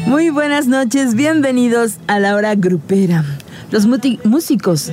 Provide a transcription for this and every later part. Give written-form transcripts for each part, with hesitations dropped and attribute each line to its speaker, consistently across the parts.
Speaker 1: Muy buenas noches, bienvenidos a la hora grupera. Los músicos,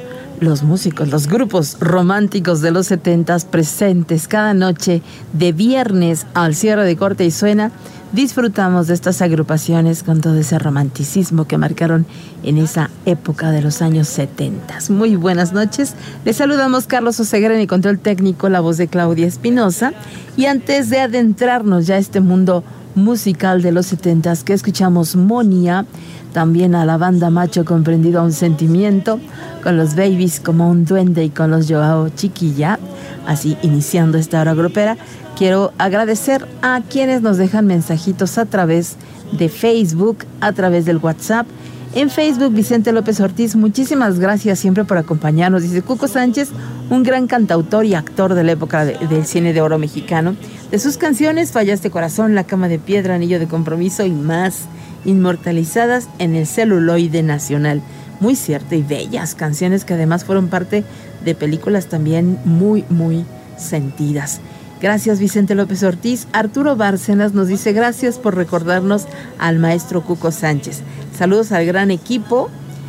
Speaker 1: los grupos románticos de los 70s presentes cada noche de viernes al cierre de Corte y Suena. Disfrutamos de estas agrupaciones con todo ese romanticismo que marcaron en esa época de los años 70. Muy buenas noches. Les saludamos Carlos Oseguera en el control técnico, la voz de Claudia Espinosa. Y antes de adentrarnos ya a este mundo musical de los 70s, que escuchamos Monia, también a la banda Macho Comprendido a un Sentimiento, con los Babies como un Duende y con los Joao Chiquilla, así iniciando esta hora grupera. Quiero agradecer a quienes nos dejan mensajitos a través de Facebook, a través del WhatsApp. En Facebook, Vicente López Ortiz, muchísimas gracias siempre por acompañarnos. Dice Cuco Sánchez, un gran cantautor y actor de la época del cine de oro mexicano. De sus canciones, Fallaste Corazón, La Cama de Piedra, Anillo de Compromiso y más, inmortalizadas en el celuloide nacional. Muy cierto, y bellas canciones que además fueron parte de películas también muy, muy sentidas. Gracias, Vicente López Ortiz. Arturo Bárcenas nos dice gracias por recordarnos al maestro Cuco Sánchez. Saludos al gran equipo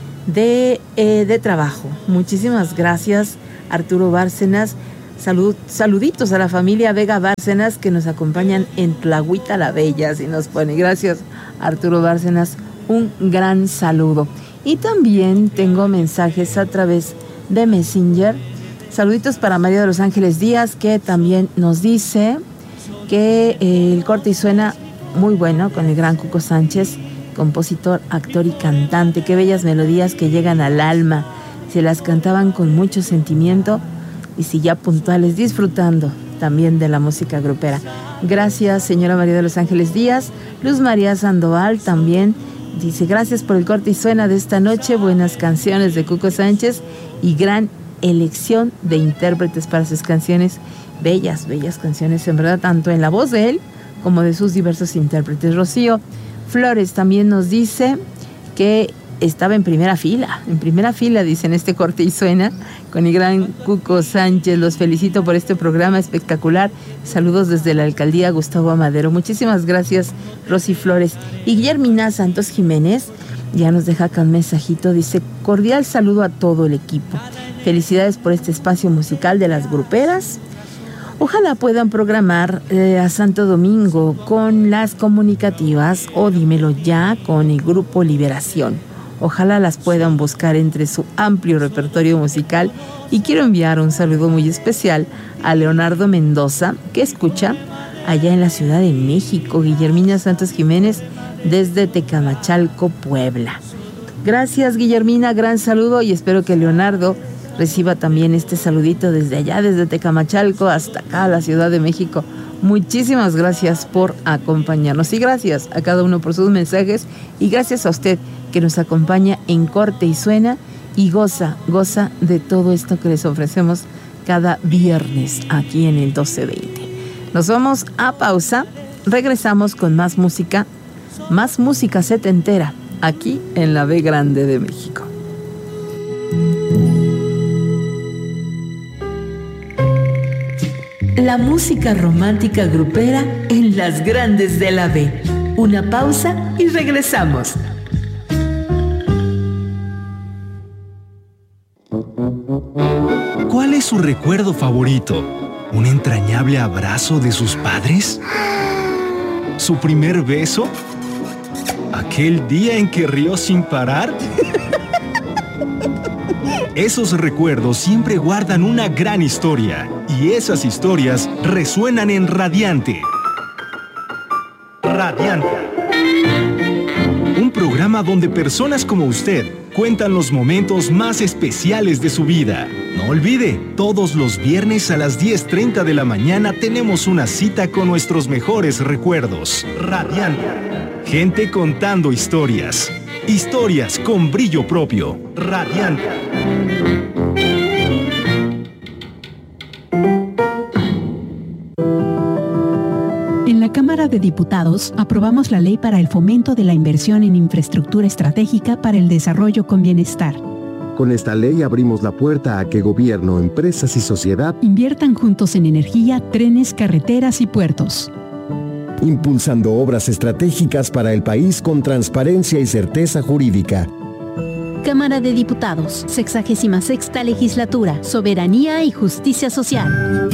Speaker 1: de trabajo. Muchísimas gracias, Arturo Bárcenas. Saluditos a la familia Vega Bárcenas que nos acompañan en Tlahuita la Bella, así nos pone. Gracias, Arturo Bárcenas. Un gran saludo. Y también tengo mensajes a través de Messenger. Saluditos para María de los Ángeles Díaz, que también nos dice que el Corte y Suena muy bueno con el gran Cuco Sánchez, compositor, actor y cantante. Qué bellas melodías que llegan al alma. Se las cantaban con mucho sentimiento y si ya puntuales, disfrutando también de la música grupera. Gracias, señora María de los Ángeles Díaz. Luz María Sandoval también dice gracias por el Corte y Suena de esta noche. Buenas canciones de Cuco Sánchez y gran elección de intérpretes para sus canciones. Bellas canciones, en verdad, tanto en la voz de él como de sus diversos intérpretes. Rocío Flores también nos dice que estaba en primera fila, dice, en este Corte y Suena con el gran Cuco Sánchez. Los felicito por este programa espectacular. Saludos desde la alcaldía Gustavo Amadero. Muchísimas gracias, Rosy Flores. Y Guillermina Santos Jiménez ya nos deja acá un mensajito, dice cordial saludo a todo el equipo. Felicidades por este espacio musical de las gruperas. Ojalá puedan programar a Santo Domingo con las comunicativas o dímelo ya con el grupo Liberación. Ojalá las puedan buscar entre su amplio repertorio musical. Y quiero enviar un saludo muy especial a Leonardo Mendoza, que escucha allá en la Ciudad de México. Guillermina Santos Jiménez desde Tecamachalco, Puebla. Gracias, Guillermina, gran saludo y espero que Leonardo reciba también este saludito desde allá, desde Tecamachalco hasta acá, la Ciudad de México. Muchísimas gracias por acompañarnos y gracias a cada uno por sus mensajes y gracias a usted que nos acompaña en Corte y Suena y goza de todo esto que les ofrecemos cada viernes aquí en el 1220. Nos vamos a pausa, regresamos con más música setentera aquí en la B Grande de México. La música romántica grupera en las grandes de la B. Una pausa y regresamos.
Speaker 2: ¿Cuál es su recuerdo favorito? ¿Un entrañable abrazo de sus padres? ¿Su primer beso? ¿Aquel día en que rió sin parar? Esos recuerdos siempre guardan una gran historia y esas historias resuenan en Radiante. Radiante. Un programa donde personas como usted cuentan los momentos más especiales de su vida. No olvide, todos los viernes a las 10:30 de la mañana tenemos una cita con nuestros mejores recuerdos. Radiante. Gente contando historias. Historias con brillo propio. Radiante.
Speaker 3: En la Cámara de Diputados aprobamos la Ley para el Fomento de la Inversión en Infraestructura Estratégica para el Desarrollo con Bienestar.
Speaker 4: Con esta ley abrimos la puerta a que gobierno, empresas y sociedad
Speaker 3: inviertan juntos en energía, trenes, carreteras y puertos.
Speaker 4: impulsando obras estratégicas para el país con transparencia y certeza jurídica.
Speaker 3: Cámara de Diputados, 66ª Legislatura, Soberanía y Justicia Social.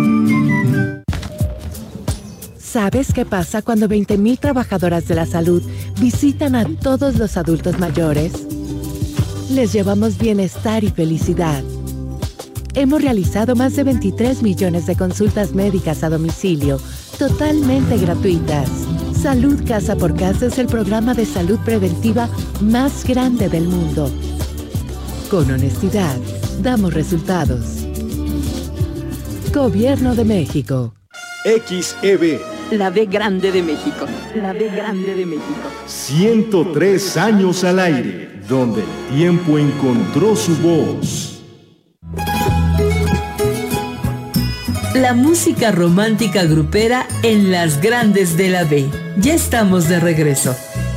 Speaker 5: ¿Sabes qué pasa cuando 20,000 trabajadoras de la salud visitan a todos los adultos mayores? Les llevamos bienestar y felicidad. Hemos realizado más de 23 millones de consultas médicas a domicilio, totalmente gratuitas. Salud Casa por Casa es el programa de salud preventiva más grande del mundo. Con honestidad, damos resultados. Gobierno de México.
Speaker 2: XEB.
Speaker 1: La B grande de México. La B grande de México.
Speaker 2: 103 años al aire, donde el tiempo encontró su voz.
Speaker 1: La música romántica grupera en las grandes de la B. Ya estamos de regreso.